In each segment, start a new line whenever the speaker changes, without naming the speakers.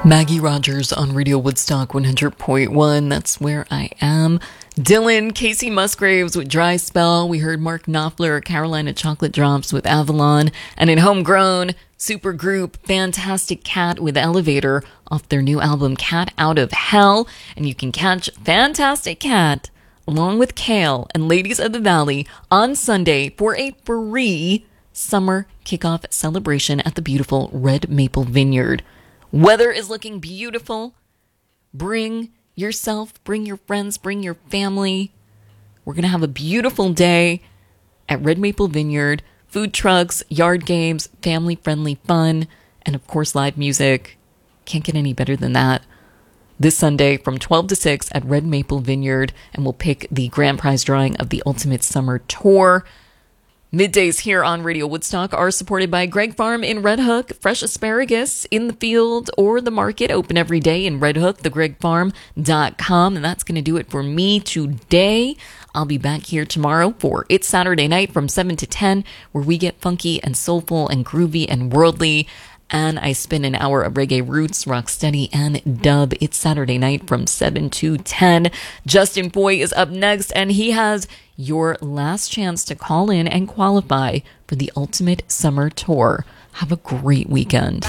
Maggie Rogers on Radio Woodstock 100.1. That's where I am. Dylan, Casey Musgraves with Dry Spell. We heard Mark Knopfler, Carolina Chocolate Drops with Avalon. And in Homegrown, supergroup Fantastic Cat with Elevator off their new album Cat Out of Hell. And you can catch Fantastic Cat along with Kale and Ladies of the Valley on Sunday for a free summer kickoff celebration at the beautiful Red Maple Vineyard. Weather is looking beautiful. Bring yourself, bring your friends, bring your family. We're going to have a beautiful day at Red Maple Vineyard. Food trucks, yard games, family-friendly fun, and of course live music. Can't get any better than that. This Sunday from 12 to 6 at Red Maple Vineyard, and we'll pick the grand prize drawing of the Ultimate Summer Tour. Middays here on Radio Woodstock are supported by Greg Farm in Red Hook. Fresh asparagus in the field or the market, open every day in Red Hook, thegregfarm.com. And that's going to do it for me today. I'll be back here tomorrow for It's Saturday Night from 7 to 10, where we get funky and soulful and groovy and worldly. And I spin an hour of reggae roots, rocksteady, and dub. It's Saturday night from 7 to 10. Justin Foy is up next, and he has your last chance to call in and qualify for the Ultimate Summer Tour. Have a great weekend.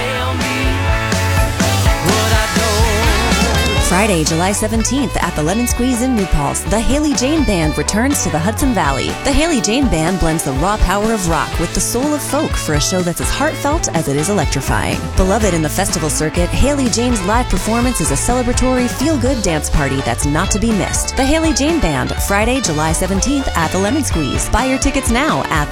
Friday, July 17th at the Lemon Squeeze in New Paltz, the Haley Jane Band returns to the Hudson Valley. The Haley Jane Band blends the raw power of rock with the soul of folk for a show that's as heartfelt as it is electrifying. Beloved in the festival circuit, Haley Jane's live performance is a celebratory, feel-good dance party that's not to be missed. The Haley Jane Band, Friday, July 17th at the Lemon Squeeze. Buy your tickets now at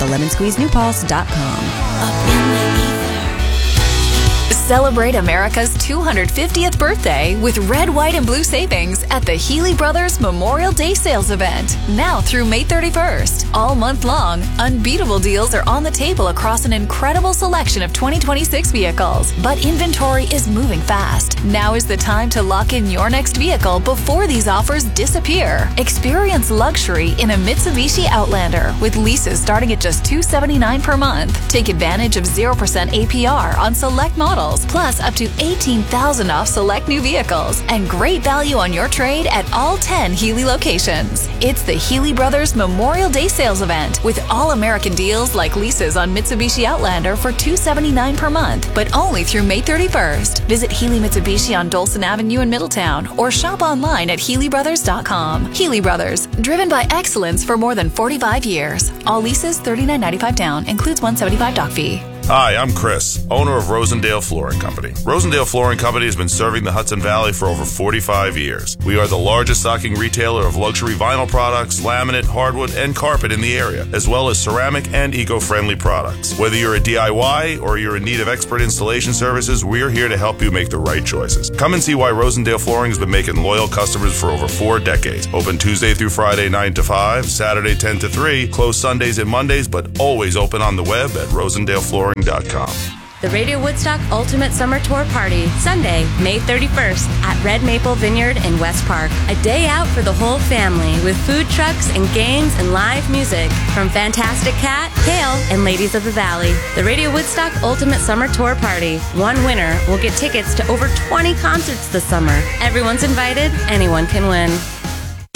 thelemonsqueezenewpaltz.com.
Celebrate America's 250th birthday with red, white, and blue savings at the Healy Brothers Memorial Day Sales Event. Now through May 31st. All month long, unbeatable deals are on the table across an incredible selection of 2026 vehicles. But inventory is moving fast. Now is the time to lock in your next vehicle before these offers disappear. Experience luxury in a Mitsubishi Outlander with leases starting at just $279 per month. Take advantage of 0% APR on select models. Plus up to $18,000 off select new vehicles and great value on your trade at all 10 Healy locations. It's the Healy Brothers Memorial Day Sales Event with all-American deals like leases on Mitsubishi Outlander for $279 per month, but only through May 31st. Visit Healy Mitsubishi on Dolson Avenue in Middletown or shop online at HealyBrothers.com. Healy Brothers, driven by excellence for more than 45 years. All leases $39.95 down, includes $175 dock fee.
Hi, I'm Chris, owner of Rosendale Flooring Company. Rosendale Flooring Company has been serving the Hudson Valley for over 45 years. We are the largest stocking retailer of luxury vinyl products, laminate, hardwood, and carpet in the area, as well as ceramic and eco-friendly products. Whether you're a DIY or you're in need of expert installation services, we're here to help you make the right choices. Come and see why Rosendale Flooring has been making loyal customers for over 4 decades. Open Tuesday through Friday 9 to 5, Saturday 10 to 3, closed Sundays and Mondays, but always open on the web at rosendaleflooring.com.
The Radio Woodstock Ultimate Summer Tour Party, Sunday, May 31st at Red Maple Vineyard in West Park. A day out for the whole family with food trucks and games and live music from Fantastic Cat, Kale, and Ladies of the Valley. The Radio Woodstock Ultimate Summer Tour Party. One winner will get tickets to over 20 concerts this summer. Everyone's invited, anyone can win.